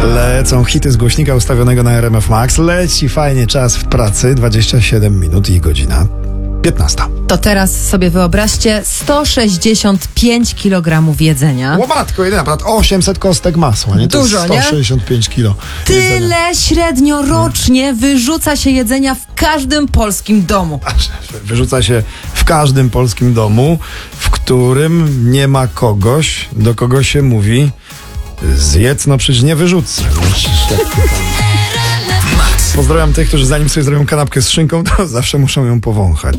Lecą hity z głośnika ustawionego na RMF Max. Leci fajnie czas w pracy. 27 minut i godzina 15. To teraz sobie wyobraźcie 165 kg jedzenia. Łomatko, jedyna, 800 kostek masła. Nie? To Dużo, jest 165 kilo jedzenia. Tyle średnio rocznie wyrzuca się jedzenia w każdym polskim domu. Wyrzuca się w każdym polskim domu, w którym nie ma kogoś, do kogo się mówi: zjedz, no przecież nie wyrzucę. Pozdrawiam tych, którzy zanim sobie zrobią kanapkę z szynką, to zawsze muszą ją powąchać.